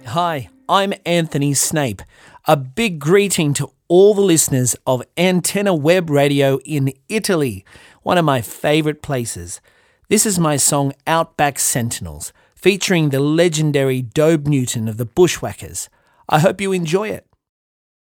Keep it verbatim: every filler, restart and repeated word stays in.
Hi, I'm Anthony Snape. A big greeting to all the listeners of Antenna Web Radio in Italy, one of my favourite places. This is my song Outback Sentinels, featuring the legendary Dobe Newton of the Bushwhackers. I hope you enjoy it.